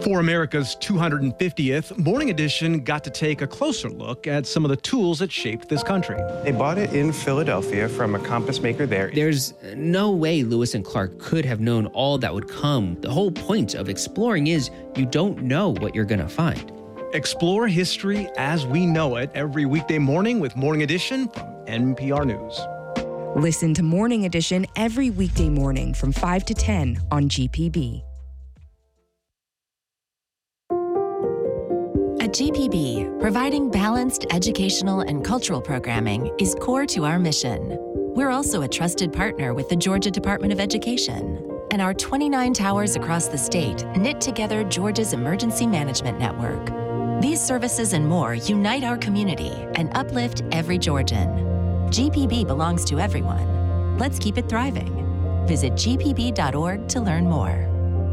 For America's 250th, Morning Edition got to take a closer look at some of the tools that shaped this country. They bought it in Philadelphia from a compass maker there. There's no way Lewis and Clark could have known all that would come. The whole point of exploring is you don't know what you're going to find. Explore history as we know it every weekday morning with Morning Edition from NPR News. Listen to Morning Edition every weekday morning from 5 to 10 on GPB. At GPB, providing balanced educational and cultural programming is core to our mission. We're also a trusted partner with the Georgia Department of Education, and our 29 towers across the state knit together Georgia's emergency management network. These services and more unite our community and uplift every Georgian. GPB belongs to everyone. Let's keep it thriving. Visit gpb.org to learn more.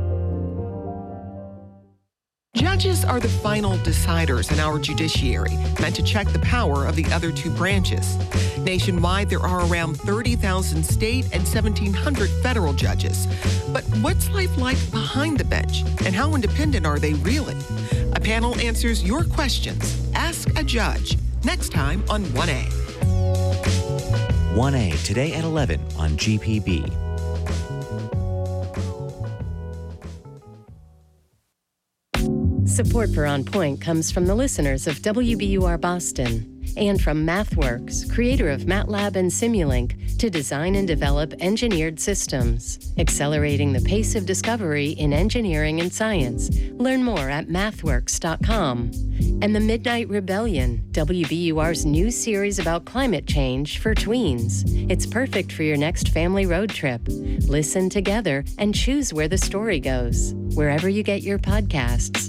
Judges are the final deciders in our judiciary, meant to check the power of the other two branches. Nationwide, there are around 30,000 state and 1,700 federal judges. But what's life like behind the bench, and how independent are they really? A panel answers your questions. Ask a Judge, next time on 1A. 1A, today at 11 on GPB. Support for On Point comes from the listeners of WBUR Boston and from MathWorks, creator of MATLAB and Simulink, to design and develop engineered systems, accelerating the pace of discovery in engineering and science. Learn more at mathworks.com. And The Midnight Rebellion, WBUR's new series about climate change for tweens. It's perfect for your next family road trip. Listen together and choose where the story goes, wherever you get your podcasts.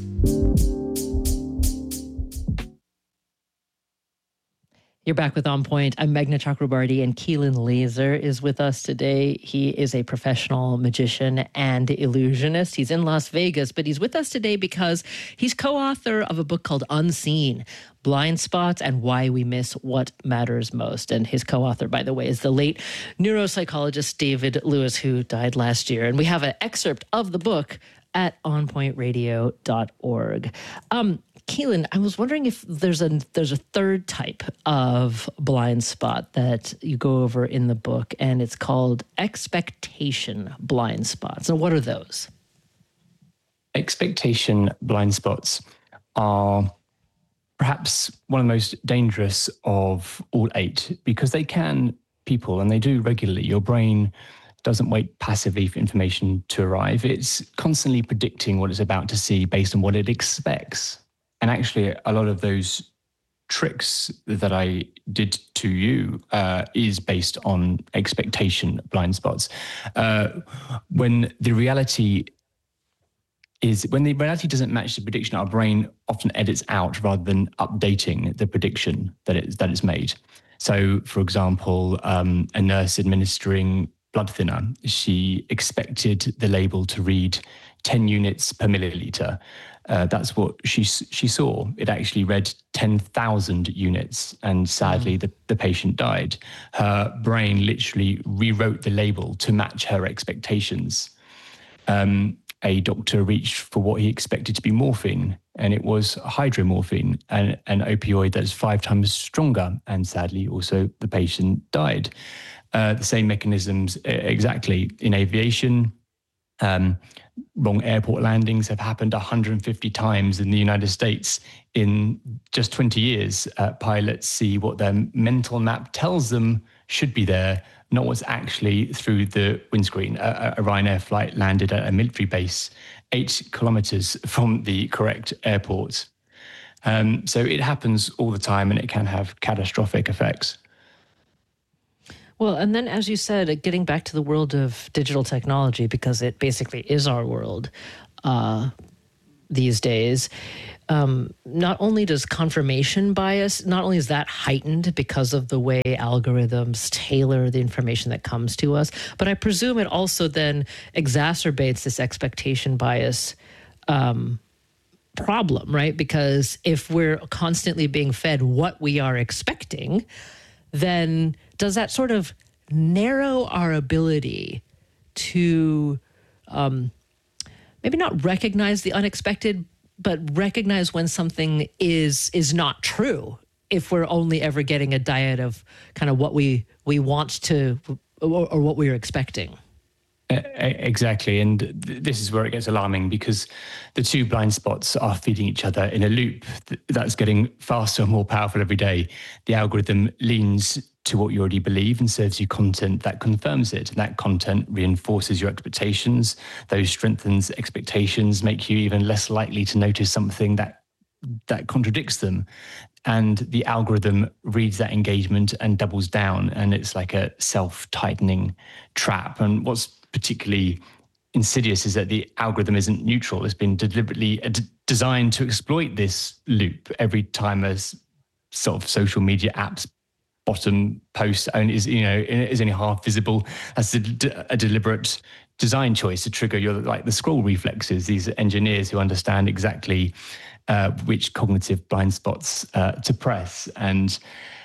You're back with On Point. I'm Meghna Chakrabarty, and Keelan Laser is with us today. He is a professional magician and illusionist. He's in Las Vegas, but he's with us today because he's co-author of a book called Unseen: Blind Spots and Why We Miss What Matters Most. And his co-author, by the way, is the late neuropsychologist David Lewis, who died last year. And we have an excerpt of the book at onpointradio.org. Keelan, I was wondering if there's a third type of blind spot that you go over in the book, and it's called expectation blind spots. So what are those? Expectation blind spots are perhaps one of the most dangerous of all 8 because they can people, and they do regularly. Your brain doesn't wait passively for information to arrive. It's constantly predicting what it's about to see based on what it expects. And actually, a lot of those tricks that I did to you is based on expectation blind spots. When the reality doesn't match the prediction, our brain often edits out rather than updating the prediction that it's made. So, for example, a nurse administering blood thinner, she expected the label to read 10 units per milliliter. That's what she saw. It actually read 10,000 units, and sadly, the patient died. Her brain literally rewrote the label to match her expectations. A doctor reached for what he expected to be morphine, and it was hydromorphine, an opioid that's 5 times stronger, and sadly, also the patient died. The same mechanisms exactly in aviation. Wrong airport landings have happened 150 times in the United States in just 20 years. Pilots see what their mental map tells them should be there, not what's actually through the windscreen. A Ryanair flight landed at a military base 8 kilometers from the correct airport. So it happens all the time, and it can have catastrophic effects. Well, and then, as you said, getting back to the world of digital technology, because it basically is our world these days, not only does confirmation bias, not only is that heightened because of the way algorithms tailor the information that comes to us, but I presume it also then exacerbates this expectation bias problem, right? Because if we're constantly being fed what we are expecting, then does that sort of narrow our ability to maybe not recognize the unexpected, but recognize when something is not true, if we're only ever getting a diet of kind of what we want to, or what we're expecting. Exactly. And this is where it gets alarming, because the two blind spots are feeding each other in a loop that's getting faster and more powerful every day. The algorithm leans to what you already believe and serves you content that confirms it. And that content reinforces your expectations. Those strengthens expectations, make you even less likely to notice something that contradicts them. And the algorithm reads that engagement and doubles down. And it's like a self-tightening trap. And what's particularly insidious is that the algorithm isn't neutral. It's been deliberately designed to exploit this loop. Every time a sort of social media app's bottom post is only half visible, that's a deliberate design choice to trigger the scroll reflexes. These engineers who understand exactly which cognitive blind spots to press. And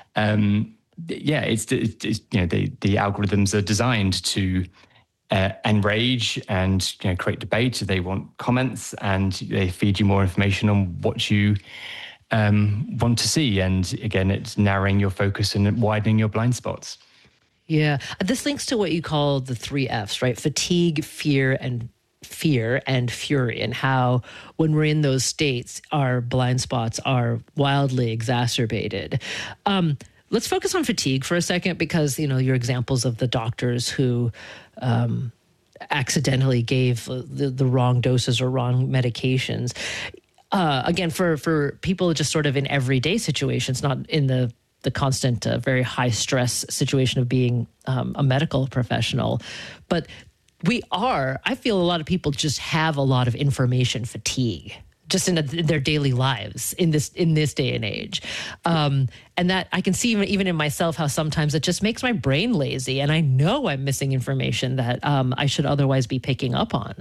the algorithms are designed to enrage and create debate. They want comments, and they feed you more information on what you want to see. And again, it's narrowing your focus and widening your blind spots. Yeah, this links to what you call the 3 Fs, right? Fatigue, fear, and fury, and how when we're in those states, our blind spots are wildly exacerbated. Let's focus on fatigue for a second, because, your examples of the doctors who accidentally gave the wrong doses or wrong medications. Again, for people just sort of in everyday situations, not in the constant, very high stress situation of being a medical professional, but I feel a lot of people just have a lot of information fatigue just in their daily lives in this day and age. And that I can see even in myself how sometimes it just makes my brain lazy, and I know I'm missing information that I should otherwise be picking up on.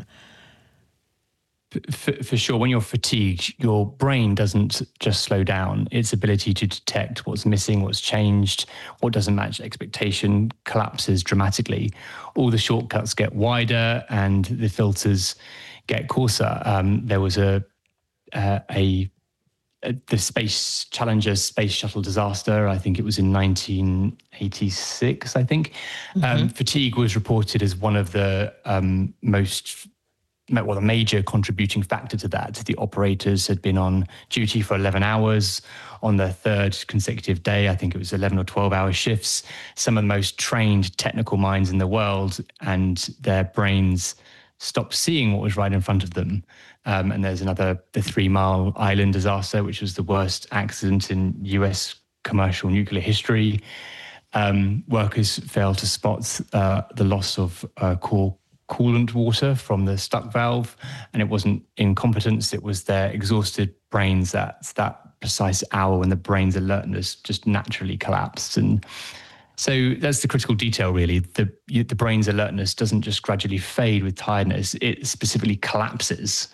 For sure, when you're fatigued, your brain doesn't just slow down. Its ability to detect what's missing, what's changed, what doesn't match expectation collapses dramatically. All the shortcuts get wider and the filters get coarser. There was the Space Challenger space shuttle disaster. I think it was in 1986, I think. Mm-hmm. Fatigue was reported as one of the a major contributing factor to that. The operators had been on duty for 11 hours on their third consecutive day. I think it was 11 or 12-hour shifts. Some of the most trained technical minds in the world, and their brains stopped seeing what was right in front of them. And there's the 3 Mile Island disaster, which was the worst accident in US commercial nuclear history. Workers failed to spot the loss of coolant water from the stuck valve, and it wasn't incompetence, it was their exhausted brains that precise hour when the brain's alertness just naturally collapsed. And so that's the critical detail, really. The brain's alertness doesn't just gradually fade with tiredness, it specifically collapses.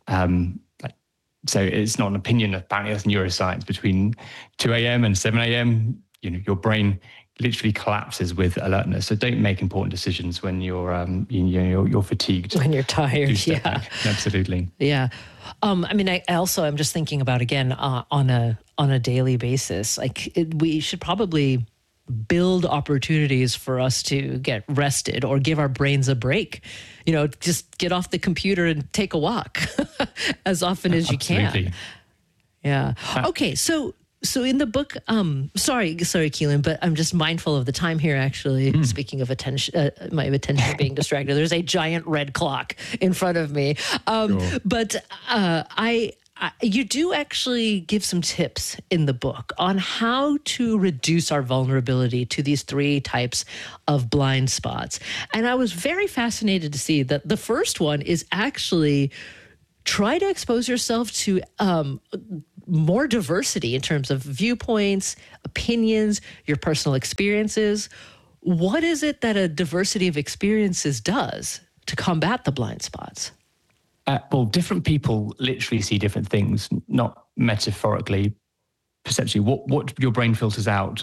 So it's not an opinion, apparently that's neuroscience. Between 2 a.m. and 7 a.m., your brain literally collapses with alertness. So don't make important decisions when you're fatigued. When you're tired, yeah. Back. Absolutely. Yeah. I also, I'm just thinking about, again, on a daily basis, we should probably build opportunities for us to get rested or give our brains a break. Just get off the computer and take a walk as often as you can. Yeah. Okay. So in the book, sorry, Keelan, but I'm just mindful of the time here, actually. Speaking of attention, my attention being distracted, there's a giant red clock in front of me. Sure. But you do actually give some tips in the book on how to reduce our vulnerability to these 3 types of blind spots. And I was very fascinated to see that the first one is actually try to expose yourself to more diversity in terms of viewpoints, opinions, your personal experiences. What is it that a diversity of experiences does to combat the blind spots? Well, different people literally see different things, not metaphorically, perceptually. What your brain filters out,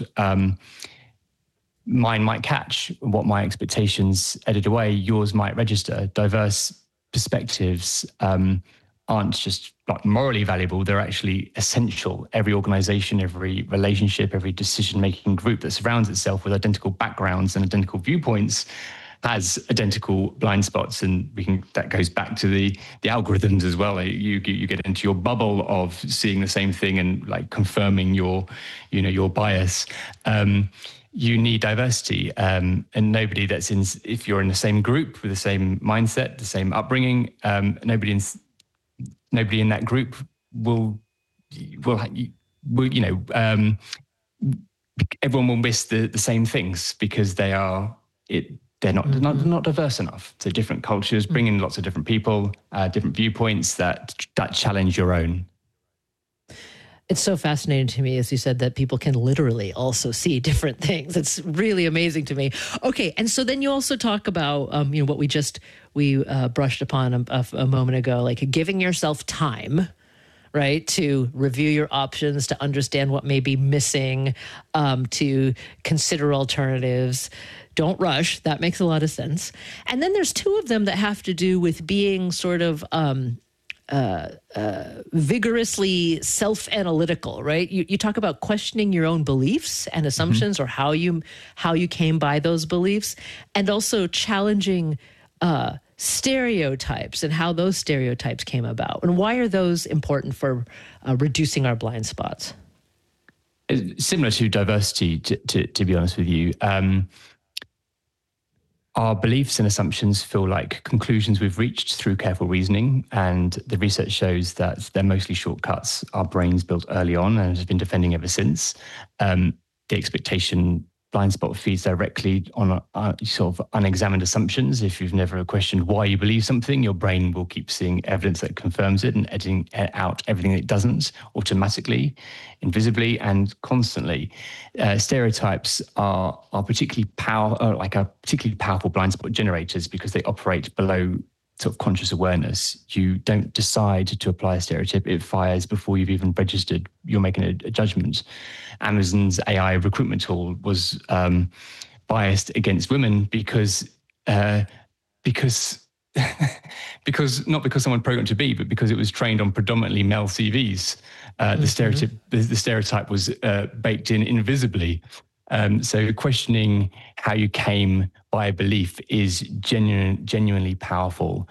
mine might catch. What my expectations edit away, yours might register. Diverse perspectives aren't just like morally valuable, they're actually essential. Every organization, every relationship, every decision-making group that surrounds itself with identical backgrounds and identical viewpoints has identical blind spots. And that goes back to the algorithms as well. You get into your bubble of seeing the same thing and like confirming your bias. You need diversity, and nobody if you're in the same group with the same mindset, the same upbringing, nobody in that group will everyone will miss the same things because they're not diverse enough. So different cultures bring in lots of different people, different viewpoints that challenge your own. It's so fascinating to me, as you said, that people can literally also see different things. It's really amazing to me. Okay, and so then you also talk about, what we brushed upon a moment ago, like giving yourself time, right, to review your options, to understand what may be missing, to consider alternatives. Don't rush. That makes a lot of sense. And then there's two of them that have to do with being sort of vigorously self-analytical, right? You talk about questioning your own beliefs and assumptions, or how you came by those beliefs, and also challenging stereotypes and how those stereotypes came about. And why are those important for reducing our blind spots? Similar to diversity, to be honest with you. Our beliefs and assumptions feel like conclusions we've reached through careful reasoning, and the research shows that they're mostly shortcuts our brains built early on and has been defending ever since. The expectation blind spot feeds directly on sort of unexamined assumptions. If you've never questioned why you believe something, your brain will keep seeing evidence that confirms it and editing out everything that it doesn't automatically, invisibly, and constantly. Stereotypes are particularly powerful blind spot generators because they operate below sort of conscious awareness. You don't decide to apply a stereotype, it fires before you've even registered. You're making a judgment. Amazon's AI recruitment tool was biased against women because not because someone programmed to be, but because it was trained on predominantly male CVs. The stereotype was baked in invisibly. So questioning how you came by a belief is genuinely powerful.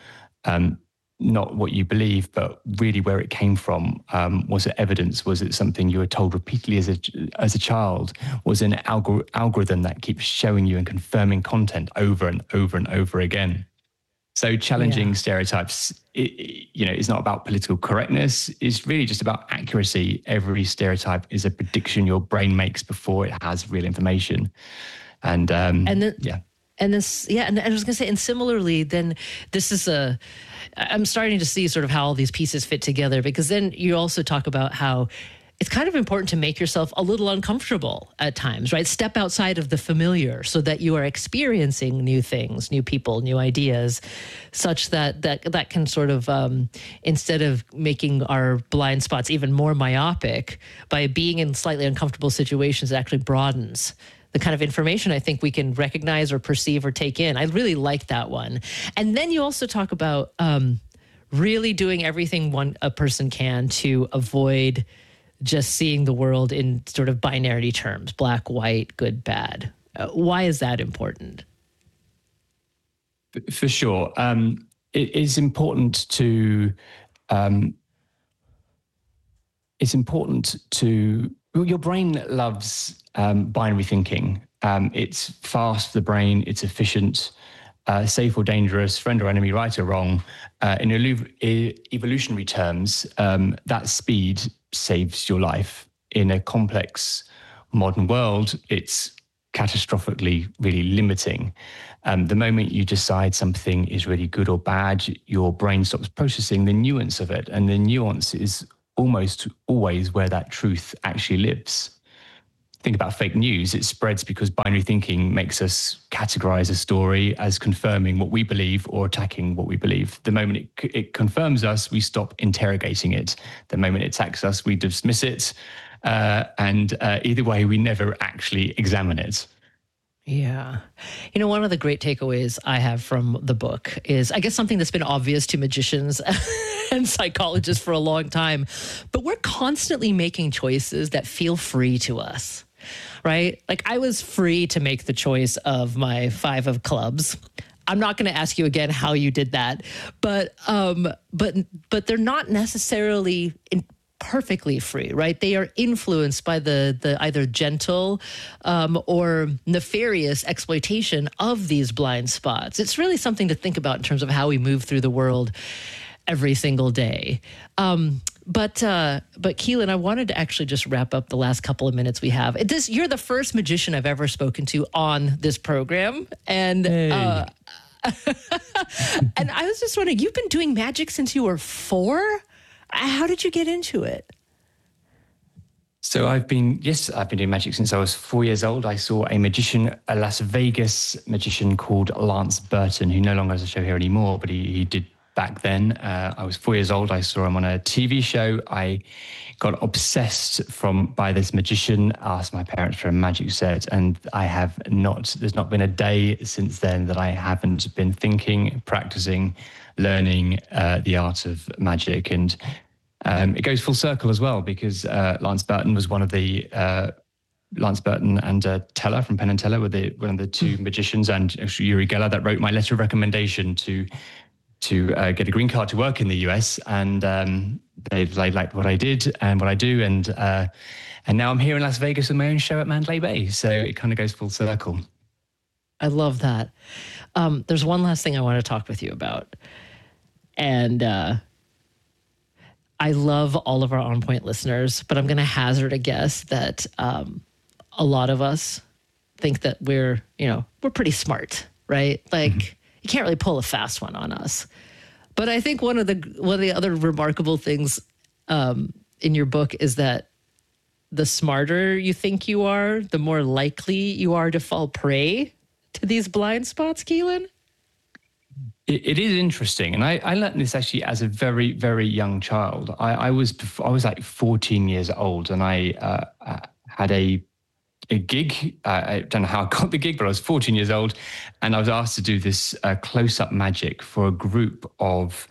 Not what you believe, but really where it came from. Was it evidence? Was it something you were told repeatedly as a child? Was it an algorithm that keeps showing you and confirming content over and over and over again? So challenging stereotypes, is not about political correctness. It's really just about accuracy. Every stereotype is a prediction your brain makes before it has real information. And I was going to say, and similarly, then this is I'm starting to see sort of how all these pieces fit together, because then you also talk about how it's kind of important to make yourself a little uncomfortable at times, right? Step outside of the familiar so that you are experiencing new things, new people, new ideas, such that can sort of, instead of making our blind spots even more myopic, by being in slightly uncomfortable situations, it actually broadens the kind of information I think we can recognize or perceive or take in. I really like that one. And then you also talk about really doing everything a person can to avoid just seeing the world in sort of binary terms, black, white, good, bad. Why is that important? For sure. It is important to, your brain loves binary thinking. It's fast for the brain, it's efficient, safe or dangerous, friend or enemy, right or wrong. In evolutionary terms, that speed saves your life. In a complex modern world, it's catastrophically really limiting. The moment you decide something is really good or bad, your brain stops processing the nuance of it, and the nuance is almost always where that truth actually lives. Think about fake news. It spreads because binary thinking makes us categorize a story as confirming what we believe or attacking what we believe. The moment it confirms us, we stop interrogating it. The moment it attacks us, we dismiss it. And either way, we never actually examine it. Yeah. You know, one of the great takeaways I have from the book is, I guess, something that's been obvious to magicians and psychologists for a long time, but we're constantly making choices that feel free to us, right? Like, I was free to make the choice of my 5 of clubs. I'm not going to ask you again how you did that, but they're not necessarily perfectly free, right? They are influenced by the either gentle or nefarious exploitation of these blind spots. It's really something to think about in terms of how we move through the world every single day. But Keelan, I wanted to actually just wrap up the last couple of minutes we have. You're the first magician I've ever spoken to on this program, and and I was just wondering, you've been doing magic since you were 4? How did you get into it? So I've been doing magic since I was 4 years old. I saw a Las Vegas magician called Lance Burton, who no longer has a show here anymore, but he did back then. I was 4 years old. I saw him on a TV show. I got obsessed by this magician, asked my parents for a magic set, and there's not been a day since then that I haven't been thinking, practicing, learning the art of magic. And it goes full circle as well, because Lance Burton was one of the Lance Burton and Teller from Penn and Teller were one of the 2 magicians, and Uri Geller that wrote my letter of recommendation to get a green card to work in the US, and they liked what I did and what I do, and now I'm here in Las Vegas with my own show at Mandalay Bay. So it kind of goes full circle. I love that. There's one last thing I want to talk with you about, and I love all of our On Point listeners, but I'm going to hazard a guess that a lot of us think that we're pretty smart, right? Like, you can't really pull a fast one on us. But I think one of the other remarkable things in your book is that the smarter you think you are, the more likely you are to fall prey to these blind spots, Keelan. It is interesting, and I learned this actually as a very, very young child. I was like 14 years old, and I had a gig. I don't know how I got the gig, but I was 14 years old, and I was asked to do this close-up magic for a group of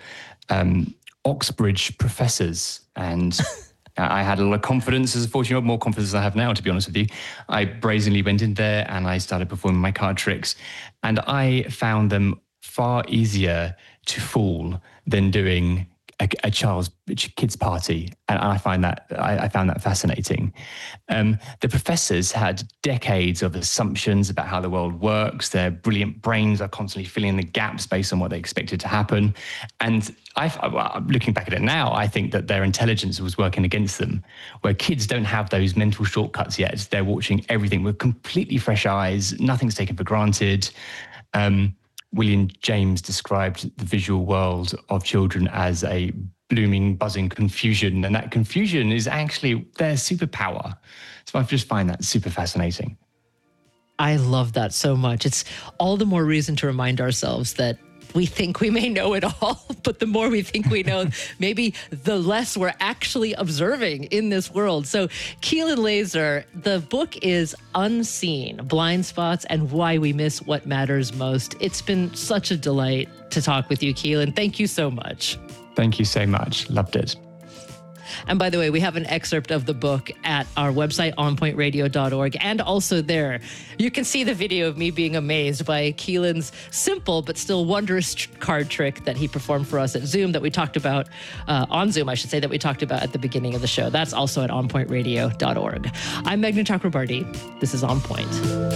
Oxbridge professors, and I had a lot of confidence as a 14-year-old, more confidence than I have now, to be honest with you. I brazenly went in there and I started performing my card tricks, and I found them far easier to fool than doing a kid's party, and I found that fascinating. The professors had decades of assumptions about how the world works. Their brilliant brains are constantly filling in the gaps based on what they expected to happen. And looking back at it now, I think that their intelligence was working against them, where kids don't have those mental shortcuts yet. They're watching everything with completely fresh eyes. Nothing's taken for granted. William James described the visual world of children as a blooming, buzzing confusion, and that confusion is actually their superpower. So I just find that super fascinating. I love that so much. It's all the more reason to remind ourselves that we think we may know it all, but the more we think we know, maybe the less we're actually observing in this world. So Keelan Laser, the book is Unseen, Blind Spots and Why We Miss What Matters Most. It's been such a delight to talk with you, Keelan. Thank you so much. Thank you so much. Loved it. And by the way, we have an excerpt of the book at our website, onpointradio.org. And also there, you can see the video of me being amazed by Keelan's simple but still wondrous card trick that he performed for us at Zoom that we talked about, on Zoom, I should say, that we talked about at the beginning of the show. That's also at onpointradio.org. I'm Meghna Chakrabarty. This is On Point.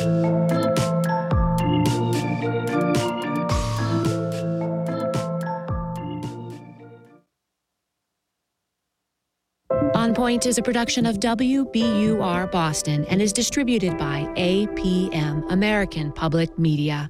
On Point is a production of WBUR Boston and is distributed by APM, American Public Media.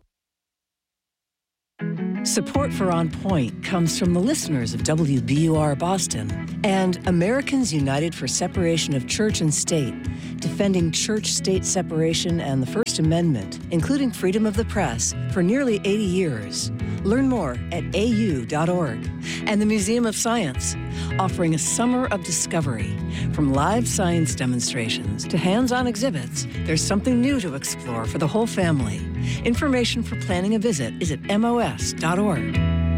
Support for On Point comes from the listeners of WBUR Boston and Americans United for Separation of Church and State, defending church-state separation and the First Amendment, including freedom of the press, for nearly 80 years. Learn more at au.org. And the Museum of Science, offering a summer of discovery. From live science demonstrations to hands-on exhibits, there's something new to explore for the whole family. Information for planning a visit is at mos.org.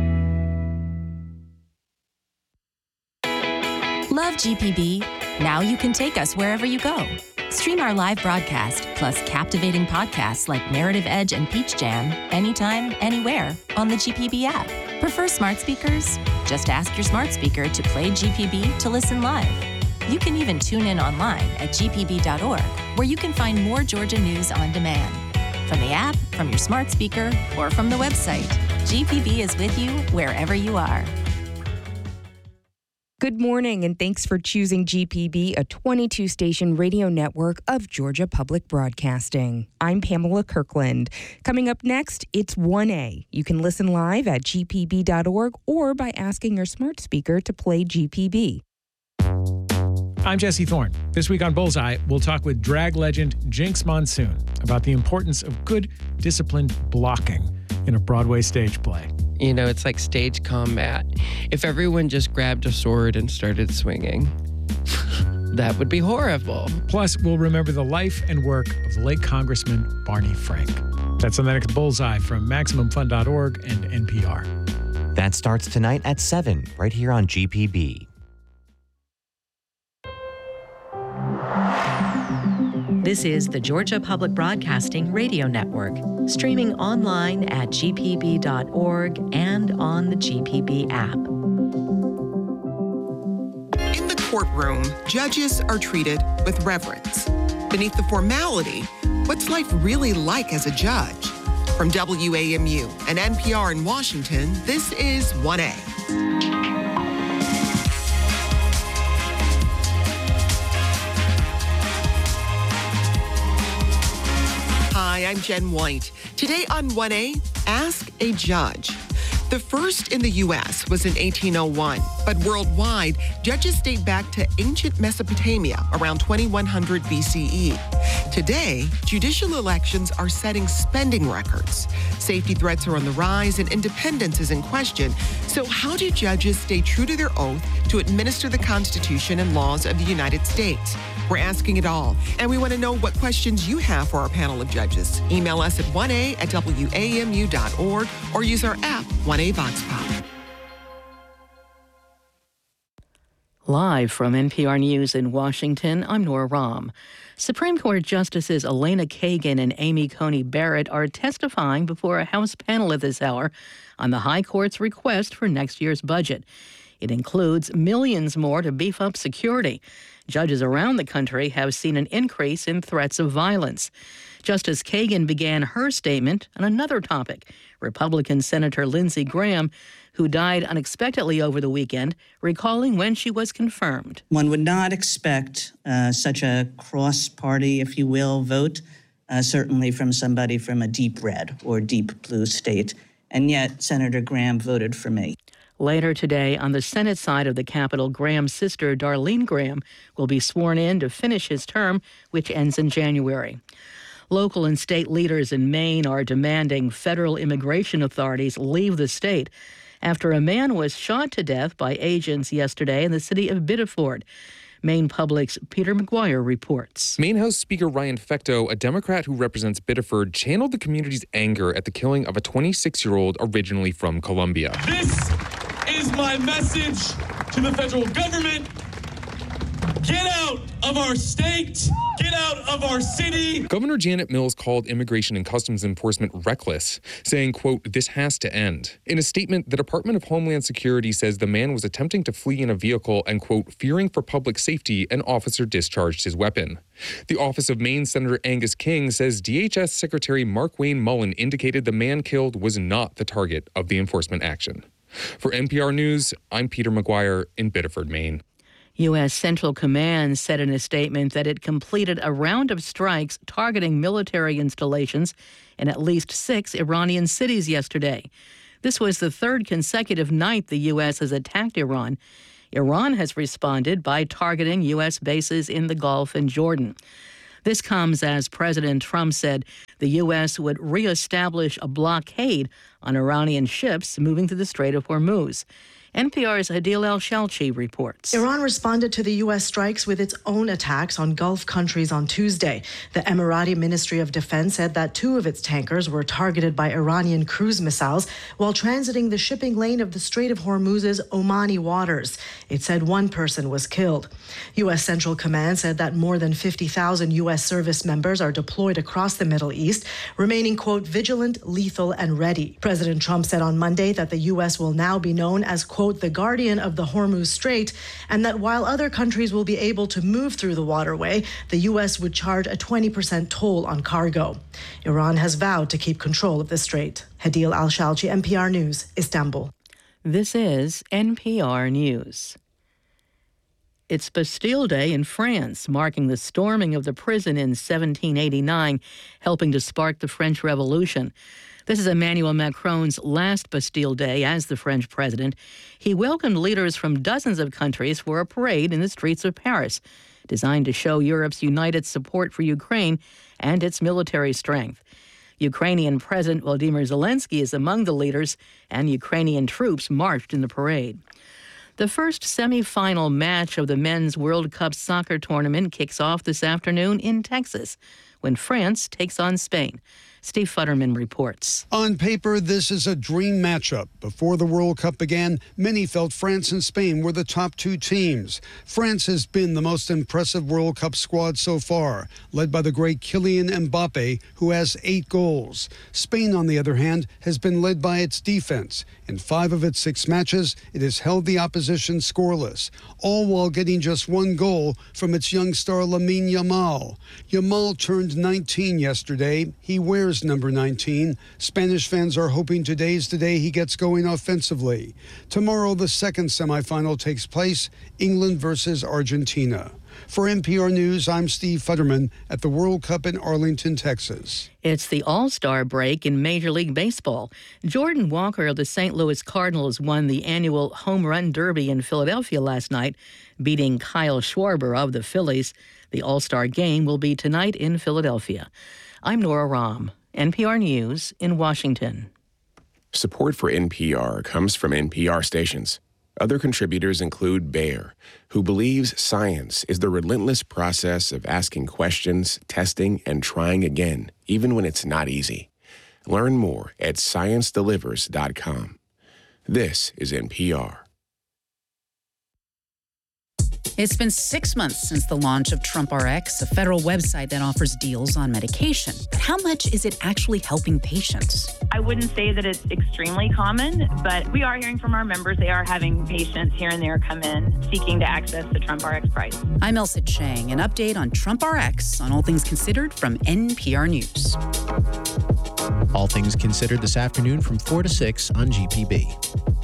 Love GPB? Now you can take us wherever you go. Stream our live broadcast, plus captivating podcasts like Narrative Edge and Peach Jam, anytime, anywhere, on the GPB app. Prefer smart speakers? Just ask your smart speaker to play GPB to listen live. You can even tune in online at gpb.org, where you can find more Georgia news on demand. From the app, from your smart speaker, or from the website, GPB is with you wherever you are. Good morning, and thanks for choosing GPB, a 22-station radio network of Georgia Public Broadcasting. I'm Pamela Kirkland. Coming up next, it's 1A. You can listen live at gpb.org or by asking your smart speaker to play GPB. I'm Jesse Thorne. This week on Bullseye, we'll talk with drag legend Jinx Monsoon about the importance of good, disciplined blocking in a Broadway stage play. You know, it's like stage combat. If everyone just grabbed a sword and started swinging, that would be horrible. Plus, we'll remember the life and work of late Congressman Barney Frank. That's on the next Bullseye from MaximumFun.org and NPR. That starts tonight at 7, right here on GPB. This is the Georgia Public Broadcasting Radio Network, streaming online at gpb.org and on the GPB app. In the courtroom, judges are treated with reverence. Beneath the formality, what's life really like as a judge? From WAMU and NPR in Washington, this is 1A. Hi, I'm Jen White. Today on 1A, Ask a Judge. The first in the U.S. was in 1801, but worldwide, judges date back to ancient Mesopotamia around 2100 BCE. Today, judicial elections are setting spending records. Safety threats are on the rise and independence is in question. So how do judges stay true to their oath to administer the Constitution and laws of the United States? We're asking it all, and we want to know what questions you have for our panel of judges. Email us at 1a@wamu.org or use our app, 1A Vox Pop. Live from NPR News in Washington, I'm Nora Rahm. Supreme Court Justices Elena Kagan and Amy Coney Barrett are testifying before a House panel at this hour on the High Court's request for next year's budget. It includes millions more to beef up security. Judges around the country have seen an increase in threats of violence. Justice Kagan began her statement on another topic. Republican Senator Lindsey Graham, who died unexpectedly over the weekend, recalling when she was confirmed. One would not expect such a cross-party, if you will, vote, certainly from somebody from a deep red or deep blue state. And yet, Senator Graham voted for me. Later today, on the Senate side of the Capitol, Graham's sister, Darlene Graham, will be sworn in to finish his term, which ends in January. Local and state leaders in Maine are demanding federal immigration authorities leave the state after a man was shot to death by agents yesterday in the city of Biddeford. Maine Public's Peter McGuire reports. Maine House Speaker Ryan Fecteau, a Democrat who represents Biddeford, channeled the community's anger at the killing of a 26-year-old originally from Colombia. This is my message to the federal government. Get out of our state. Get out of our city. Governor Janet Mills called Immigration and Customs Enforcement reckless, saying, quote, "This has to end." In a statement, the Department of Homeland Security says the man was attempting to flee in a vehicle and, quote, "fearing for public safety, an officer discharged his weapon." The Office of Maine Senator Angus King says DHS Secretary Mark Wayne Mullen indicated the man killed was not the target of the enforcement action. For NPR News, I'm Peter McGuire in Biddeford, Maine. U.S. Central Command said in a statement that it completed a round of strikes targeting military installations in at least 6 Iranian cities yesterday. This was the third consecutive night the U.S. has attacked Iran. Iran has responded by targeting U.S. bases in the Gulf and Jordan. This comes as President Trump said the U.S. would reestablish a blockade on Iranian ships moving through the Strait of Hormuz. NPR's Adil El-Shalchi reports. Iran responded to the U.S. strikes with its own attacks on Gulf countries on Tuesday. The Emirati Ministry of Defense said that 2 of its tankers were targeted by Iranian cruise missiles while transiting the shipping lane of the Strait of Hormuz's Omani waters. It said 1 person was killed. U.S. Central Command said that more than 50,000 U.S. service members are deployed across the Middle East, remaining, quote, vigilant, lethal, and ready. President Trump said on Monday that the U.S. will now be known as, quote, the guardian of the Hormuz Strait, and that while other countries will be able to move through the waterway, the U.S. would charge a 20% toll on cargo. Iran has vowed to keep control of the strait. Adil El-Shalchi, NPR News, Istanbul. This is NPR News. It's Bastille Day in France, marking the storming of the prison in 1789, helping to spark the French Revolution. This is Emmanuel Macron's last Bastille Day as the French president. He welcomed leaders from dozens of countries for a parade in the streets of Paris, designed to show Europe's united support for Ukraine and its military strength. Ukrainian President Volodymyr Zelensky is among the leaders, and Ukrainian troops marched in the parade. The first semifinal match of the Men's World Cup soccer tournament kicks off this afternoon in Texas, when France takes on Spain. Steve Futterman reports. On paper, this is a dream matchup. Before the World Cup began, many felt France and Spain were the top 2 teams. France has been the most impressive World Cup squad so far, led by the great Kylian Mbappe, who has 8 goals. Spain, on the other hand, has been led by its defense. In 5 of its 6 matches, it has held the opposition scoreless, all while getting just 1 goal from its young star Lamine Yamal. Yamal turned 19 yesterday. He wears number 19. Spanish fans are hoping today's the day he gets going offensively. Tomorrow, the second semifinal takes place, England versus Argentina. For NPR News, I'm Steve Futterman at the World Cup in Arlington, Texas. It's the All-Star break in Major League Baseball. Jordan Walker of the St. Louis Cardinals won the annual Home Run Derby in Philadelphia last night, beating Kyle Schwarber of the Phillies. The All-Star game will be tonight in Philadelphia. I'm Nora Rahm, NPR News in Washington. Support for NPR comes from NPR stations. Other contributors include Bayer, who believes science is the relentless process of asking questions, testing, and trying again, even when it's not easy. Learn more at ScienceDelivers.com. This is NPR. It's been 6 months since the launch of TrumpRx, a federal website that offers deals on medication. But how much is it actually helping patients? I wouldn't say that it's extremely common, but we are hearing from our members. They are having patients here and there come in seeking to access the TrumpRx price. I'm Elsa Chang. An update on TrumpRx on All Things Considered from NPR News. All Things Considered this afternoon from 4 to 6 on GPB.